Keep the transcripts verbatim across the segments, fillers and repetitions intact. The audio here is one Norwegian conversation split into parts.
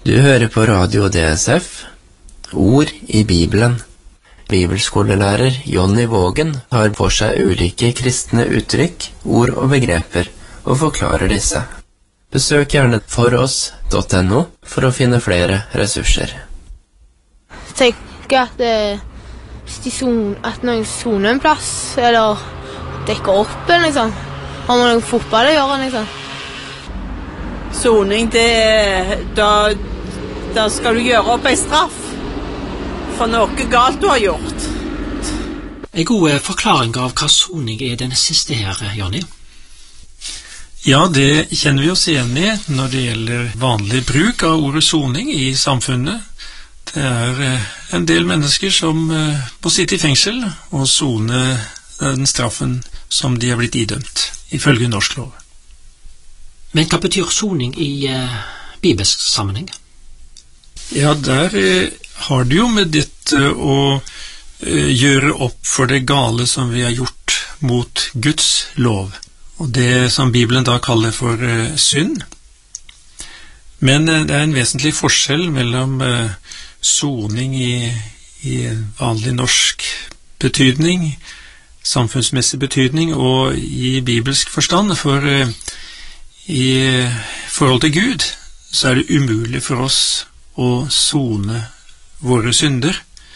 Du hører på Radio D S F, Ord i Bibelen. Bibelskolelærer Jonny Vågen tar for seg ulike kristne uttrykk, ord og begreper, og forklarer disse. Besøk gjerne foross punktum no for å finne flere ressurser. Jeg tenker at, eh, de son, at noen soner en plass, eller dekker opp en, liksom. Har man noen fotball å gjøre, liksom. Soning, det er da, da skal du gjøre opp en straff for noe galt du har gjort. En god forklaring av hva soning er den siste her, Jonny? Ja, det kjenner vi oss igjen i når det gjelder vanlig bruk av ordet soning i samfunnet. Det er en del mennesker som må sitte i fengsel og sone den straffen som de er blitt idømt, ifølge norsk lov. Men hva betyr soning i uh, bibelsk sammenheng? Ja, der eh, har det jo med dette å eh, gjøre opp for det gale som vi har gjort mot Guds lov, og det som Bibelen da kaller for eh, synd. Men eh, det er en vesentlig forskjell mellom eh, soning i, i vanlig norsk betydning, samfunnsmessig betydning, og i bibelsk forstand, for eh, i forhold til Gud så er det umulig for oss å sone våre synder.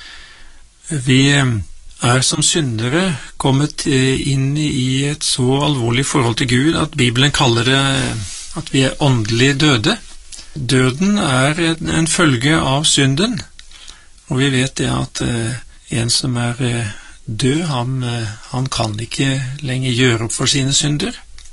Vi er som syndere kommet inn i et så alvorlig forhold til Gud at Bibelen kaller det at vi er åndelig døde. Døden er en følge av synden, og vi vet det at en som er død, han, han kan ikke lenger gjøre opp for sine synder.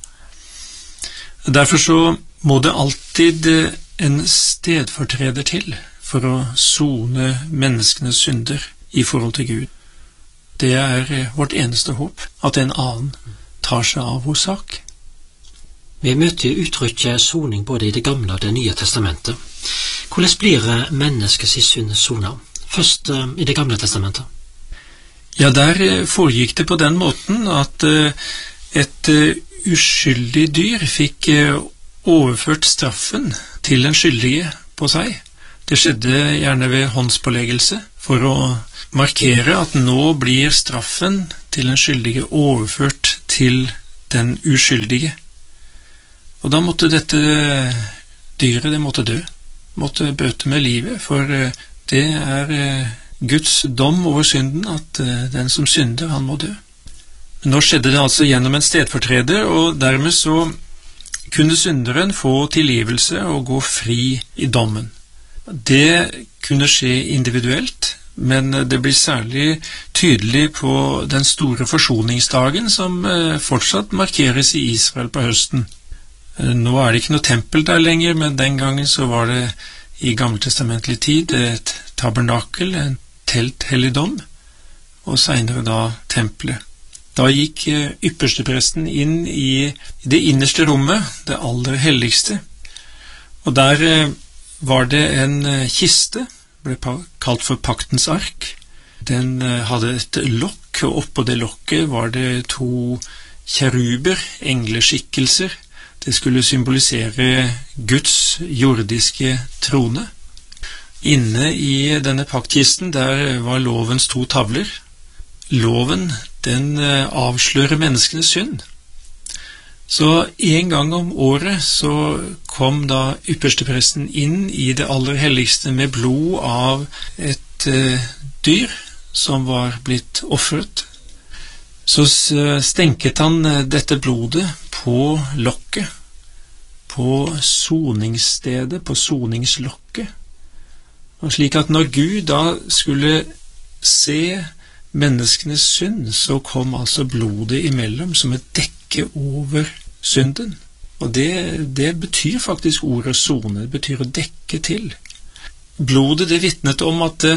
Derfor så må det alltid en stedfortreder til for å sone menneskenes synder i forhold til Gud. Det er vårt eneste håp, at en annen tar seg av vår sak. Vi møter uttrykket soning både i Det gamle og Det nye testamentet. Hvordan blir menneskets synd sonet? Først i Det gamle testamentet. Ja, der foregikk det på den måten at et uskyldig dyr fikk overført straffen til den skyldige på seg. Det skjedde gjerne ved håndspåleggelse for å markere at nå blir straffen til den skyldige overført til den uskyldige. Og da måtte dette dyret, det måtte dø, måtte bøte med livet, for det er Guds dom over synden at den som synder, han må dø. Nå skjedde det altså gjennom en stedfortreder, og dermed så kunne synderen få tilgivelse og gå fri i dommen. Det kunne skje individuelt, men det blir særlig tydelig på den store forsoningsdagen som fortsatt markeres i Israel på høsten. Nå er det ikke noe tempel der lenger, men den gangen så var det i gammeltestamentlig tid et tabernakel, en telthelligdom, og senere da tempelet. Da gikk ypperstepresten inn i det innerste rommet, det aller helligste, og der var det en kiste, ble kalt for paktens ark. Den hadde et lokk, og oppå det lokket var det to kjeruber, engleskikkelser. Det skulle symbolisere Guds jordiske trone. Inne i denne paktkisten der var lovens to tavler. Loven, den avslører menneskenes synd. Så en gang om året så kom da ypperstepresten inn i det aller helligste med blod av et uh, dyr som var blitt offret. Så stenket han dette blodet på lokket, på soningsstedet, på soningslokket. Og slik at når Gud da skulle se menneskenes synd, så kom altså blodet imellom som et dekke over synden. Og det, det betyr faktisk ordet sone, det betyr å dekke til. Blodet, det vitnet om at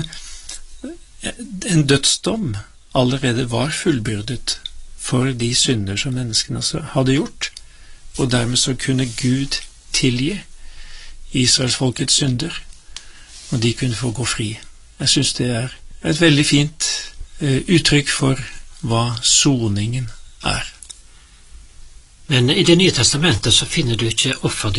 en dødsdom allerede var fullbyrdet for de synder som menneskene hadde gjort, og dermed så kunne Gud tilgi Israelsfolkets synder, og de kunne få gå fri. Jeg synes det er et veldig fint uttrykk for hva soningen er. Men i Det nye testamentet så finner du ikke offerdyr.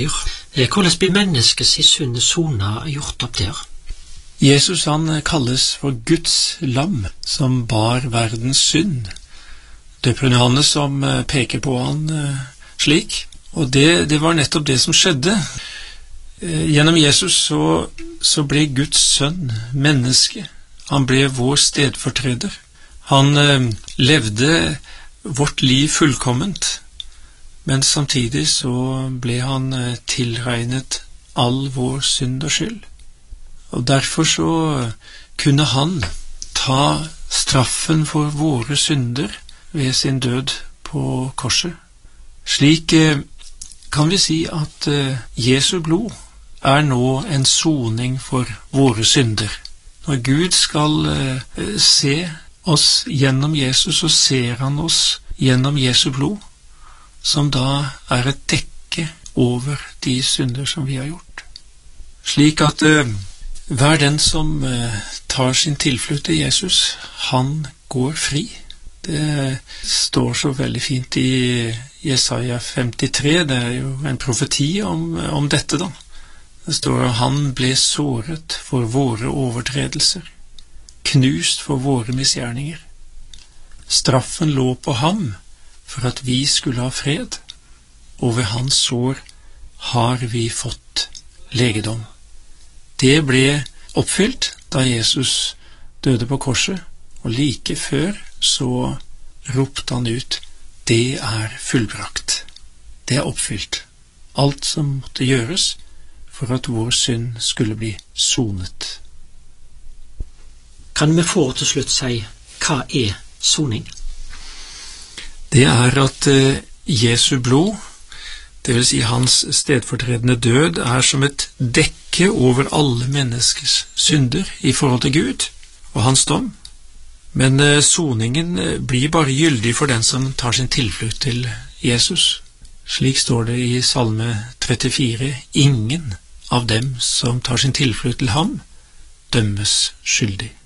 Hvordan blir menneskets synde sona gjort opp der? Jesus han kalles for Guds lam som bar verdens synd. Døperen Johannes som peker på han slik, og det, det var nettopp det som skjedde. Gjennom Jesus så, så ble Guds sønn menneske. Han ble vår stedfortreder. Han eh, levde vårt liv fullkomment, men samtidig så ble han eh, tilregnet all vår synd og skyld. Og derfor så kunne han ta straffen for våre synder ved sin død på korset. Slik eh, kan vi si at eh, Jesu blod er nå en soning for våre synder. Når Gud skal eh, se oss gjennom Jesus, så ser han oss gjennom Jesu blod, som da er et dekke over de synder som vi har gjort. Slik at eh, hver den som eh, tar sin tilflukt til Jesus, han går fri. Det står så veldig fint i Jesaja femtitre, det er jo en profeti om, om dette da. Det står at han ble såret for våre overtredelser, knust for våre misgjerninger. Straffen lå på ham for at vi skulle ha fred, og ved hans sår har vi fått legedom. Det ble oppfylt da Jesus døde på korset, og like før så ropte han ut, det er fullbrakt. Det er oppfylt. Alt som måtte gjøres for at vår synd skulle bli sonet. Kan vi få til slutt si, hva er soning? Det er at eh, Jesu blod, det vil si hans stedfortredende død, er som et dekke over alle menneskers synder i forhold til Gud og hans dom. Men eh, soningen blir bare gyldig for den som tar sin tilflukt til Jesus. Slik står det i Salme trettifire, ingen av dem som tar sin tilflukt til ham, dømmes skyldig.